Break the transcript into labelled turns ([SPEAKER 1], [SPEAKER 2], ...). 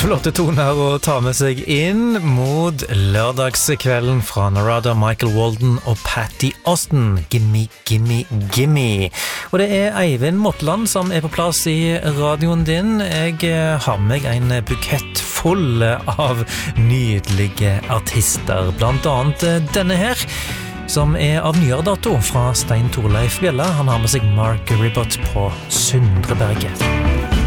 [SPEAKER 1] flotte toner å ta med seg inn mot lørdagskvelden fra Narada, Michael Walden og Patty Austin. Gimme, gimme, gimme. Og det Eivind Motland som på plass i radioen din. Jeg har med meg en bukett full av nydelige artister. Blant annet denne her, som av nyere dato fra Stein Torleif Bjella. Han har med seg Mark Ribot på Sundreberget.